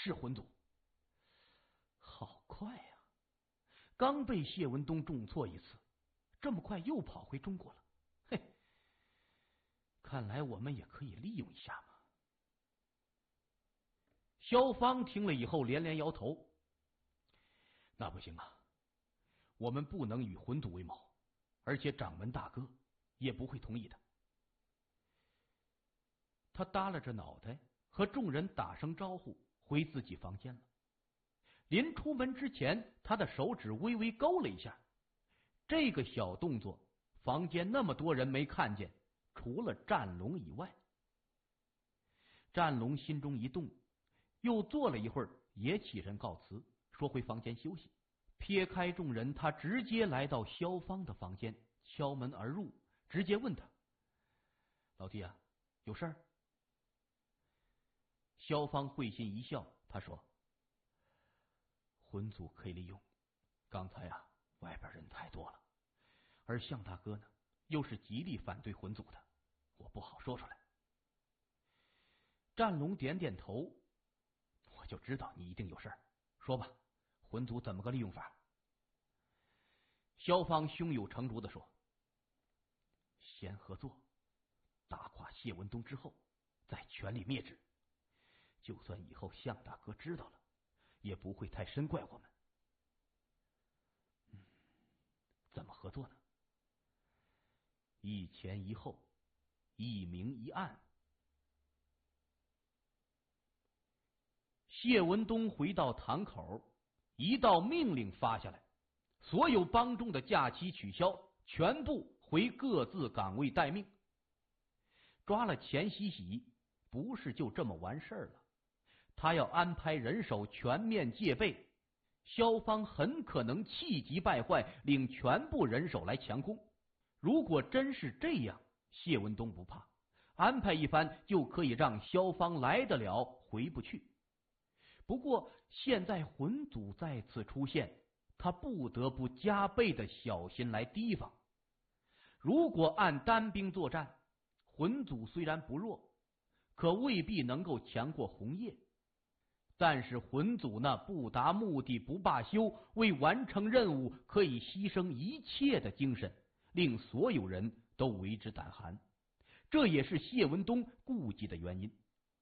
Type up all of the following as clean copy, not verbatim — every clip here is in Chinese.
是魂祖。好快呀！刚被谢文东重挫一次，这么快又跑回中国了。嘿，看来我们也可以利用一下嘛。萧芳听了以后连连摇头，那不行啊，我们不能与魂祖为谋，而且掌门大哥也不会同意的。他耷拉着脑袋和众人打声招呼，回自己房间了。临出门之前，他的手指微微勾了一下，这个小动作房间那么多人没看见，除了战龙以外。战龙心中一动，又坐了一会儿，也起身告辞，说回房间休息。撇开众人，他直接来到萧芳的房间，敲门而入，直接问他：老弟啊，有事儿？萧芳会心一笑，他说：魂祖可以利用，刚才啊外边人太多了，而向大哥呢又是极力反对魂祖的，我不好说出来。战龙点点头，我就知道你一定有事儿，说吧，魂祖怎么个利用法？萧芳胸有成竹地说：先合作，打垮谢文东之后，再全力灭之。就算以后向大哥知道了，也不会太深怪我们。怎么合作呢？一前一后，一明一暗。谢文东回到堂口，一道命令发下来，所有帮众的假期取消，全部回各自岗位待命。抓了钱喜喜，不是就这么完事儿了，他要安排人手全面戒备，萧芳很可能气急败坏，令全部人手来强攻。如果真是这样，谢文东不怕，安排一番就可以让萧芳来得了，回不去。不过现在魂祖再次出现，他不得不加倍的小心来提防。如果按单兵作战，魂祖虽然不弱，可未必能够强过红叶。但是魂祖那不达目的不罢休，为完成任务可以牺牲一切的精神，令所有人都为之胆寒，这也是谢文东顾忌的原因。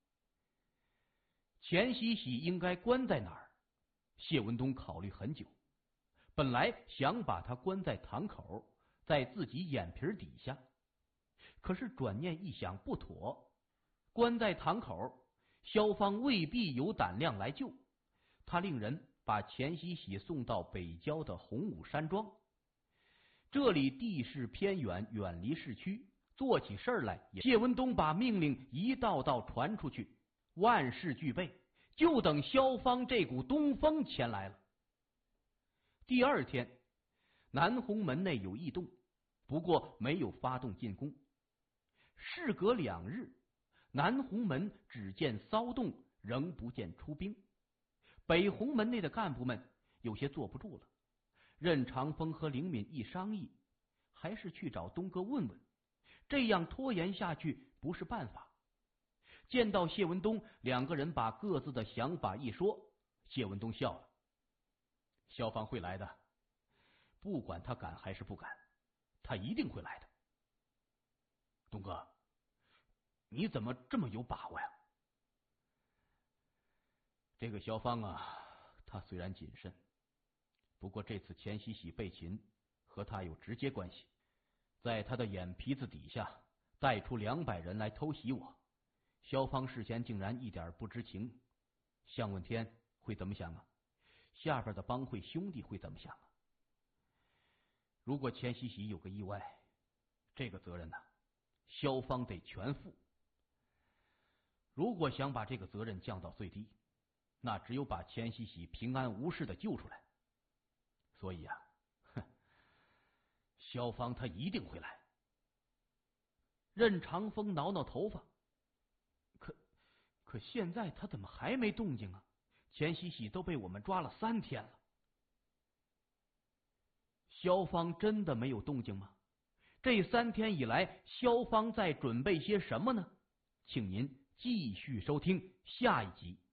钱喜喜应该关在哪儿？谢文东考虑很久，本来想把他关在堂口，在自己眼皮底下，可是转念一想不妥，关在堂口，萧芳未必有胆量来救。他令人把钱喜喜送到北郊的洪武山庄，这里地势偏远，远离市区，做起事来谢文东把命令一道道传出去，万事俱备，就等萧芳这股东风前来了。第二天，南红门内有异动，不过没有发动进攻。事隔2日，南红门只见骚动，仍不见出兵。北红门内的干部们有些坐不住了，任长风和灵敏一商议，还是去找东哥问问，这样拖延下去不是办法。见到谢文东，两个人把各自的想法一说，谢文东笑了：萧芳会来的，不管他敢还是不敢，他一定会来的。东哥，你怎么这么有把握呀？这个萧芳啊，他虽然谨慎，不过这次钱喜喜被擒和他有直接关系，在他的眼皮子底下带出200人来偷袭我，萧芳事前竟然一点不知情，向问天会怎么想啊？下边的帮会兄弟会怎么想啊？如果钱喜喜有个意外，这个责任呢，萧芳得全负。如果想把这个责任降到最低，那只有把钱喜喜平安无事的救出来。所以啊，萧芳他一定会来。任长风挠挠头发，可现在他怎么还没动静啊？钱喜喜都被我们抓了3天了。萧芳真的没有动静吗？这3天以来，萧芳在准备些什么呢？请您继续收听下一集。